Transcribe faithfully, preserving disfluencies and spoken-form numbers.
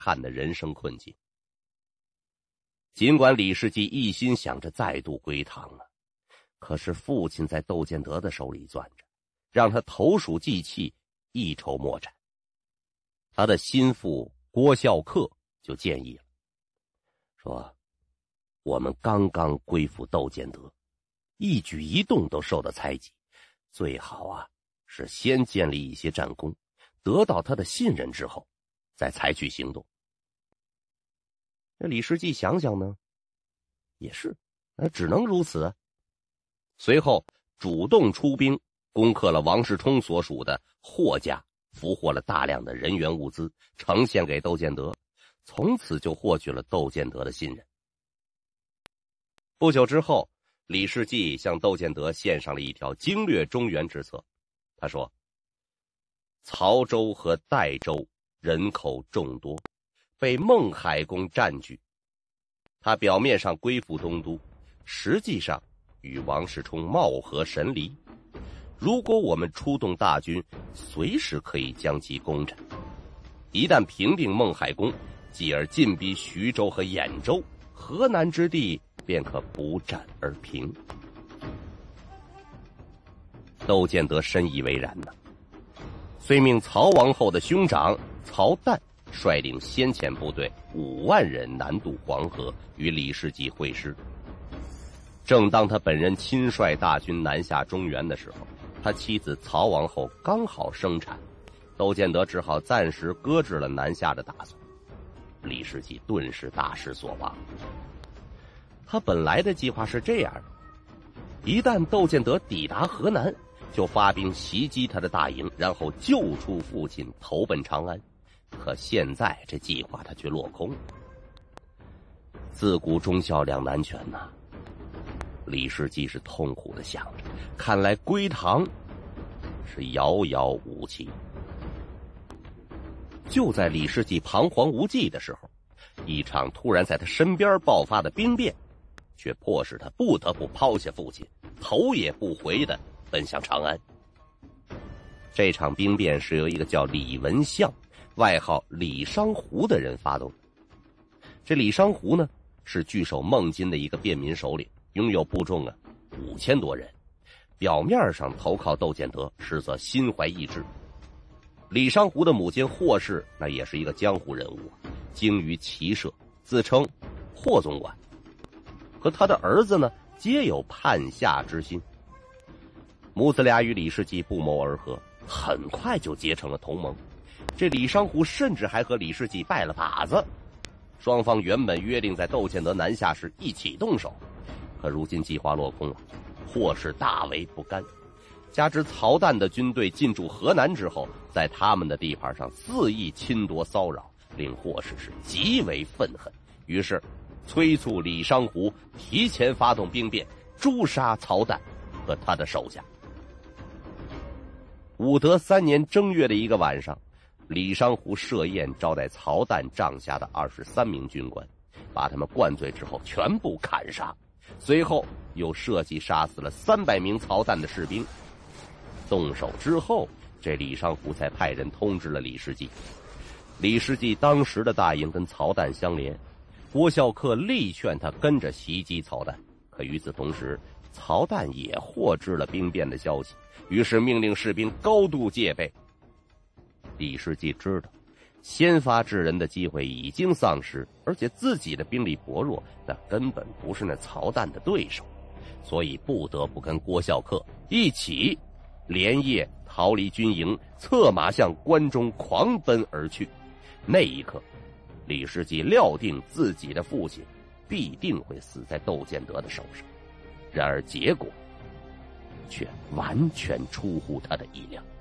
憾的人生困境。尽管李世济一心想着再度归唐啊，可是父亲在窦建德的手里攥着，让他投鼠忌器，一筹莫展。他的心腹郭孝恪就建议了，说我们刚刚归附窦建德，一举一动都受到猜忌，最好啊是先建立一些战功，得到他的信任之后再采取行动。那李世济想想呢，也是，那只能如此啊。随后主动出兵攻克了王世充所属的霍家，俘获了大量的人员物资，呈现给窦建德，从此就获取了窦建德的信任。不久之后，李世济向窦建德献上了一条经略中原之策。他说，曹州和代州人口众多，被孟海公占据，他表面上归附东都，实际上与王世充貌合神离。如果我们出动大军，随时可以将其攻占。一旦平定孟海公，继而进逼徐州和兖州，河南之地便可不战而平。窦建德深以为然呢，遂命曹王后的兄长曹旦率领先遣部队五万人南渡黄河，与李世济会师。正当他本人亲率大军南下中原的时候，他妻子曹王后刚好生产，窦建德只好暂时搁置了南下的打算。李世济顿时大失所望。他本来的计划是这样的，一旦窦建德抵达河南，就发兵袭击他的大营，然后救出父亲，投奔长安。可现在这计划他却落空了。自古忠孝两难全呐、啊，李世济是痛苦的想着，看来归唐是遥遥无期。就在李世济彷徨无计的时候，一场突然在他身边爆发的兵变，却迫使他不得不抛下父亲，头也不回地奔向长安。这场兵变是由一个叫李文相，外号李商胡的人发动的。这李商胡呢，是据守孟津的一个便民首领，拥有部众啊五千多人，表面上投靠窦建德，实则心怀异志。李商胡的母亲霍氏那也是一个江湖人物，精于骑射，自称霍总管，和他的儿子呢皆有叛夏之心。母子俩与李世济不谋而合，很快就结成了同盟。这李商胡甚至还和李世济拜了把子，双方原本约定在窦建德南下时一起动手，可如今计划落空了，霍氏大为不甘。加之曹旦的军队进驻河南之后，在他们的地盘上肆意侵夺骚扰，令霍氏是极为愤恨，于是催促李商胡提前发动兵变，诛杀曹旦和他的手下。武德三年正月的一个晚上，李商胡设宴招待曹旦帐下的二十三名军官，把他们灌醉之后全部砍杀，随后又设计杀死了三百名曹旦的士兵。动手之后，这李商胡才派人通知了李世济。李世济当时的大营跟曹旦相连，郭孝恪力劝他跟着袭击曹旦，可与此同时，曹旦也获知了兵变的消息，于是命令士兵高度戒备。李世济知道先发制人的机会已经丧失，而且自己的兵力薄弱，那根本不是那曹旦的对手，所以不得不跟郭孝恪一起连夜逃离军营，策马向关中狂奔而去。那一刻，李世济料定自己的父亲必定会死在窦建德的手上，然而结果却完全出乎他的意料。